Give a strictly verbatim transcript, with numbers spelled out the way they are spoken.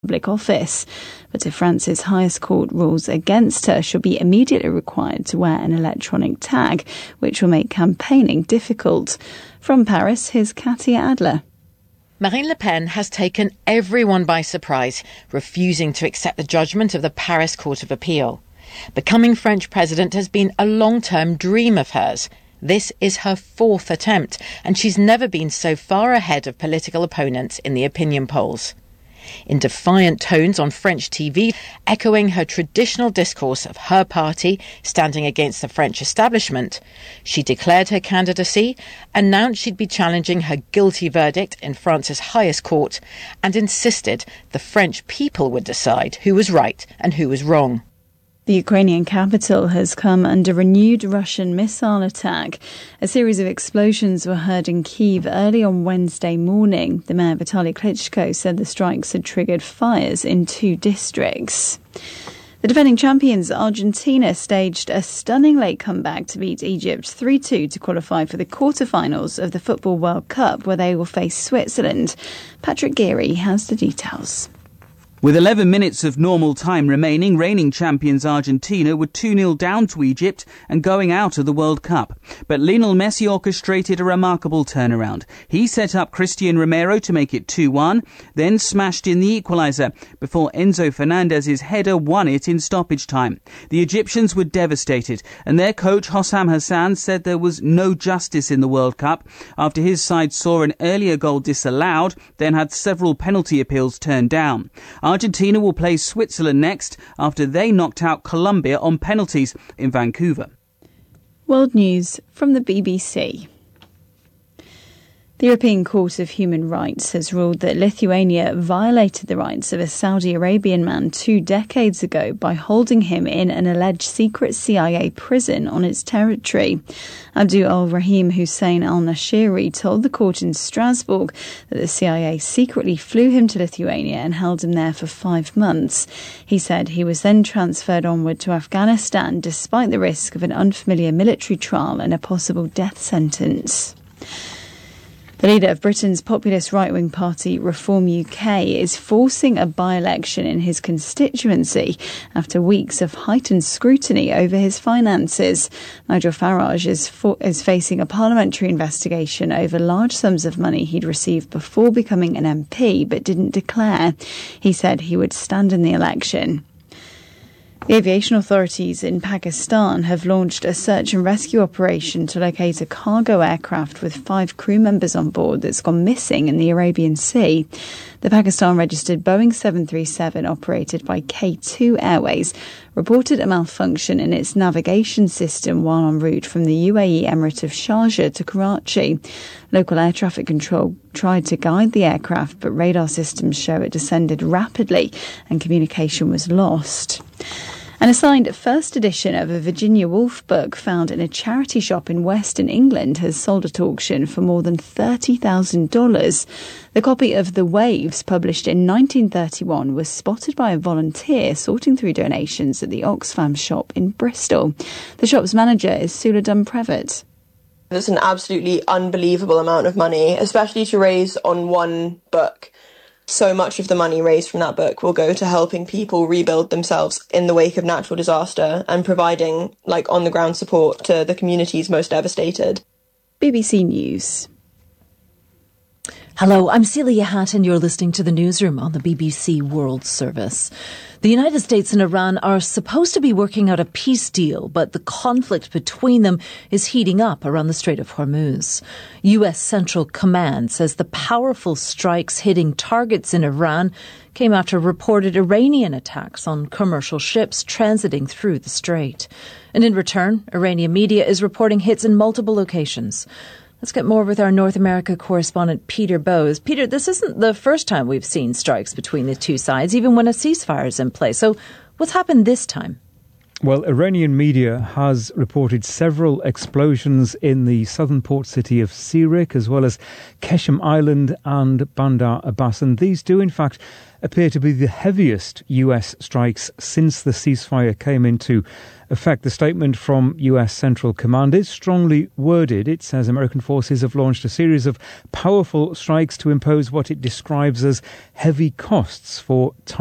public office. But if France's highest court rules against her, she'll be immediately required to wear an electronic tag, which will make campaigning difficult. From Paris, here's Katia Adler. Marine Le Pen has taken everyone by surprise, refusing to accept the judgment of the Paris Court of Appeal. Becoming French president has been a long-term dream of hers. This is her fourth attempt, and she's never been so far ahead of political opponents in the opinion polls. In defiant tones on French T V, echoing her traditional discourse of her party standing against the French establishment, she declared her candidacy, announced she'd be challenging her guilty verdict in France's highest court, and insisted the French people would decide who was right and who was wrong. The Ukrainian capital has come under renewed Russian missile attack. A series of explosions were heard in Kyiv early on Wednesday morning. The mayor Vitaly Klitschko said the strikes had triggered fires in two districts. The defending champions Argentina staged a stunning late comeback to beat Egypt three two to qualify for the quarterfinals of the Football World Cup, where they will face Switzerland. Patrick Geary has the details. With eleven minutes of normal time remaining, reigning champions Argentina were two nil down to Egypt and going out of the World Cup. But Lionel Messi orchestrated a remarkable turnaround. He set up Christian Romero to make it two one, then smashed in the equaliser before Enzo Fernandez's header won it in stoppage time. The Egyptians were devastated, and their coach Hossam Hassan said there was no justice in the World Cup after his side saw an earlier goal disallowed, then had several penalty appeals turned down. Argentina will play Switzerland next after they knocked out Colombia on penalties in Vancouver. World News from the B B C. The European Court of Human Rights has ruled that Lithuania violated the rights of a Saudi Arabian man two decades ago by holding him in an alleged secret C I A prison on its territory. Abdul al-Rahim Hussein al-Nashiri told the court in Strasbourg that the C I A secretly flew him to Lithuania and held him there for five months. He said he was then transferred onward to Afghanistan despite the risk of an unfamiliar military trial and a possible death sentence. The leader of Britain's populist right-wing party Reform U K is forcing a by-election in his constituency after weeks of heightened scrutiny over his finances. Nigel Farage is, for, is facing a parliamentary investigation over large sums of money he'd received before becoming an M P but didn't declare. He said he would stand in the election. The aviation authorities in Pakistan have launched a search and rescue operation to locate a cargo aircraft with five crew members on board that's gone missing in the Arabian Sea. The Pakistan-registered Boeing seven thirty-seven, operated by K two Airways, reported a malfunction in its navigation system while en route from the U A E Emirate of Sharjah to Karachi. Local air traffic control tried to guide the aircraft, but radar systems show it descended rapidly and communication was lost. And a signed first edition of a Virginia Woolf book found in a charity shop in Western England has sold at auction for more than thirty thousand dollars. The copy of The Waves, published in nineteen thirty-one, was spotted by a volunteer sorting through donations at the Oxfam shop in Bristol. The shop's manager is Sula Dunn-Previtt. It's an absolutely unbelievable amount of money, especially to raise on one book. So much of the money raised from that book will go to helping people rebuild themselves in the wake of natural disaster and providing like on-the-ground support to the communities most devastated. B B C News. Hello, I'm Celia Hatt and you're listening to the Newsroom on the B B C World Service. The United States and Iran are supposed to be working out a peace deal, but the conflict between them is heating up around the Strait of Hormuz. U S Central Command says the powerful strikes hitting targets in Iran came after reported Iranian attacks on commercial ships transiting through the strait. And in return, Iranian media is reporting hits in multiple locations. Let's get more with our North America correspondent Peter Bowes. Peter, this isn't the first time we've seen strikes between the two sides, even when a ceasefire is in place. So what's happened this time? Well, Iranian media has reported several explosions in the southern port city of Sirik, as well as Keshem Island and Bandar Abbas. And these do, in fact, appear to be the heaviest U S strikes since the ceasefire came into effect. The statement from U S Central Command is strongly worded. It says American forces have launched a series of powerful strikes to impose what it describes as heavy costs for